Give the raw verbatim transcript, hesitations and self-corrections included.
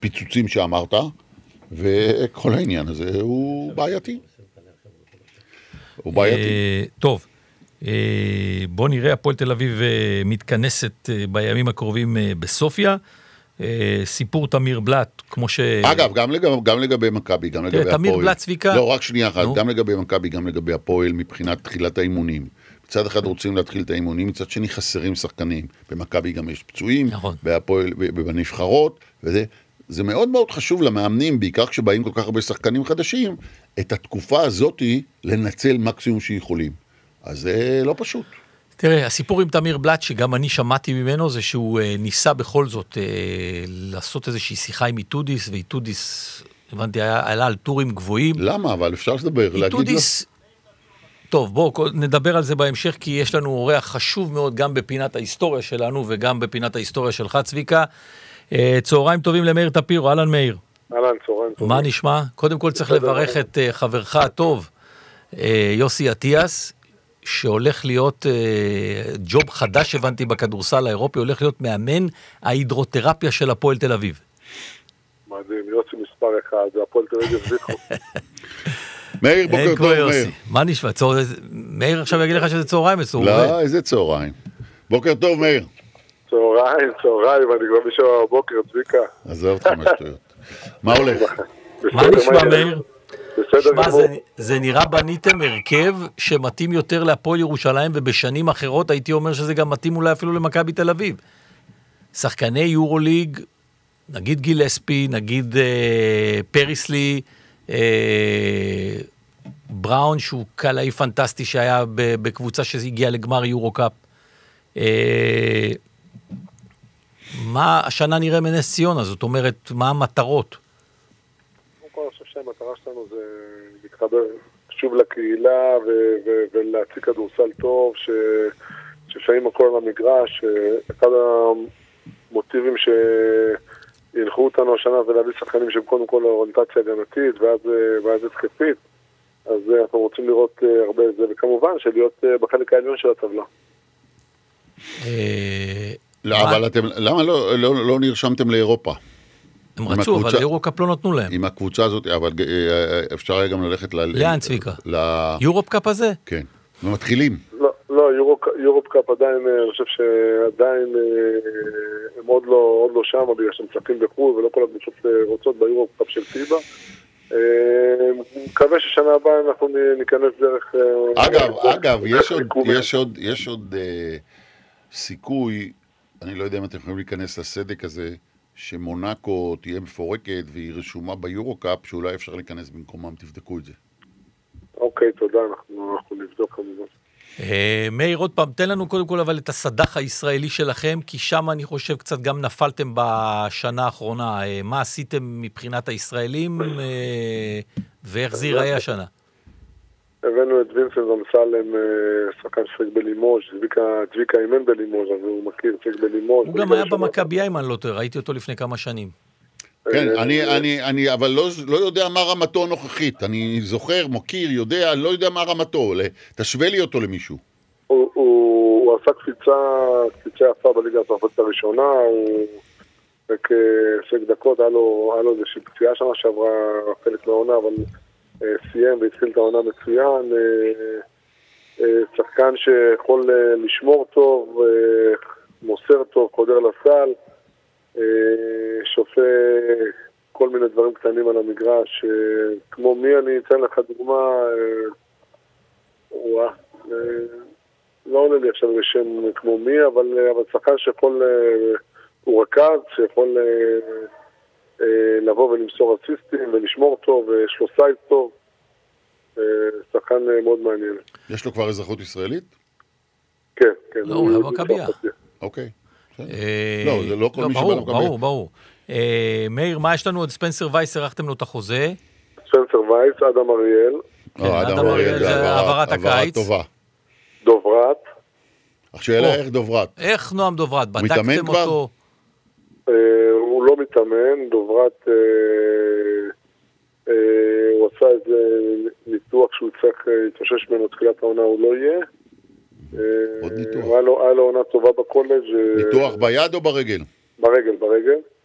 הפיצוצים שאמרת, וכל העניין הזה הוא בעייתי. הוא בעייתי. טוב, בוא נראה, הפועל תל אביב מתכנסת בימים הקרובים בסופיה, סיפור תמיר בלט, כמו ש... אגב, גם לגבי, גם לגבי מכבי, גם לגבי הפועל. תמיר בלט צביקה. לא, רק שנייה אחת, גם לגבי מכבי, גם לגבי הפועל, מבחינת תחילת האימונים. מצד אחד רוצים להתחיל את האימונים, מצד שני חסרים שחקנים. במכבי גם יש פצועים, נכון. בהפועל, בנבחרות, וזה זה מאוד מאוד חשוב למאמנים, בעיקר כשבאים כל כך הרבה שחקנים חדשים, את התקופה הזאת לנצל מקסימום שיכולים. אז זה לא פשוט. תראה, הסיפור עם תמיר בלט, שגם אני שמעתי ממנו, זה שהוא אה, ניסה בכל זאת אה, לעשות איזושהי שיחה עם איתודיס, ואיתודיס, הבנתי, היה, היה על טורים גבוהים. למה? אבל אפשר לדבר, איתודיס, טוב, בואו נדבר על זה בהמשך, כי יש לנו אורח חשוב מאוד, גם בפינת ההיסטוריה שלנו, וגם בפינת ההיסטוריה שלך, צביקה. אה, צהריים טובים למאיר טפירו, אהלן מאיר. אהלן, צהריים טובים. מה נשמע? קודם כל צריך לברך את אה, חברך הטוב, אה, יוסי עטיאס, שהולך להיות אה, ג'וב חדש, הבנתי, בכדורסל האירופי, הולך להיות מאמן ההידרותרפיה של הפועל תל אביב. מדהים, יוסי מספר אחד, זה הפועל תל אביב יזביחו. מאיר, בוקר טוב, מאיר. מה נשמע? צהר... מאיר עכשיו יגיד לך שזה צהריים אצלו. לא, איזה צהריים. בוקר טוב, מאיר. צהריים, צהריים, אני כבר בשבע בבוקר, צביקה. עזוב אותך מהשטויות. מה הולך? מה נשמע, מאיר? בסדר, זה, זה נראה בניתם הרכב שמתאים יותר להפועל ירושלים, ובשנים אחרות הייתי אומר שזה גם מתאים אולי אפילו למכבי תל אביב. שחקני יורוליג, נגיד גיל אספי, נגיד אה, פריסלי, אה, בראון שהוא קלעי פנטסטי שהיה בקבוצה שהגיעה לגמר יורו-קאפ. אה, מה השנה נראה מנס ציונה? זאת אומרת, מה המטרות? אני חושב שהמטרה שלנו זה להתחבר שוב לקהילה ו- ו- ולהציג כדורסל טוב, ש- ששעים הכל על המגרש. אחד המוטיבים שהלכו אותנו השנה זה להביא שחקנים שהם קודם כל אוריינטציה הגנתית ואז, ואז התקפית. אז אנחנו רוצים לראות הרבה את זה, וכמובן שלהיות בחלק העליון של הטבלה. לא, אבל אתם, למה לא, לא, לא נרשמתם לאירופה? הם רצו, אבל יורוקאפ לא נתנו להם. עם הקבוצה הזאת, אבל אפשר היה גם ללכת ל... לאן צביקה? יורופקאפ הזה? כן. ומתחילים. לא, לא, יורופקאפ עדיין, אני חושב שעדיין הם עוד לא, עוד לא שם, בגלל שהם צפים בחו"ל, ולא כל הקבוצות רוצות ביורופקאפ של פיבה. מקווה ששנה הבאה אנחנו ניכנס דרך... אגב, אגב, יש עוד, יש עוד, יש עוד סיכוי, אני לא יודע אם אתם יכולים להיכנס לסדק הזה, שמונאקו תהיה מפורקת והיא רשומה ביורוקאפ, שאולי אפשר להיכנס במקומם, תבדקו את זה. אוקיי, תודה, אנחנו, אנחנו נבדוק כמובן. מאיר, עוד פעם, תן לנו קודם כל אבל את הסדח הישראלי שלכם, כי שם אני חושב קצת גם נפלתם בשנה האחרונה. מה עשיתם מבחינת הישראלים, ואיך זה ייראה השנה? הבאנו את וינסנט אמסלם, שחקן שחק בלימוז', צביקה אימן בלימוז', אז הוא מכיר שחק בלימוז'. הוא גם היה במכבי אימן, לא תראה, ראיתי אותו לפני כמה שנים. כן, אני, אני, אני, אבל לא, לא יודע מה רמתו הנוכחית. אני זוכר, מוקיר, יודע, לא יודע מה רמתו. תשווה לי אותו למישהו. הוא, הוא, הוא עשה קפיצה, קפיצה יפה בליגה הצרפתית הראשונה, הוא כעסק דקות, היה לו, היה לו איזושהי פציעה שנה שעברה חלק מהעונה, אבל סיים והתחיל את העונה מצוין. שחקן שיכול לשמור טוב, מוסר טוב, חודר לסל, שופע כל מיני דברים קטנים על המגרש, כמו מי, אני אתן לך דוגמה, וואה, לא עולה לי עכשיו לשם כמו מי, אבל, אבל שחקן שיכול, הוא רכז, שיכול לבוא ולמסור אסיסטים ולשמור טוב, ויש לו סייז טוב, שחקן מאוד מעניין. יש לו כבר אזרחות ישראלית? כן, כן. לא, הוא היה מכבייה. אוקיי. לא, זה לא כל מי שבא למכבייה. ברור, ברור. מאיר, מה יש לנו עוד? ספנסר וייס, ערכתם לו את החוזה? ספנסר וייס, אדם אריאל. אדם אריאל זה העברת הקיץ. דוברת. אך שאלה איך דוברת? איך נועם דוברת? בדקתם אותו? הוא לא מתאמן, דוברת, הוא עשה איזה ניתוח שהוא צריך להתאושש ממנו תחילת העונה, הוא לא יהיה. עוד ניתוח. היה לו עונה טובה בקולג'. ניתוח ביד או ברגל? ברגל, ברגל.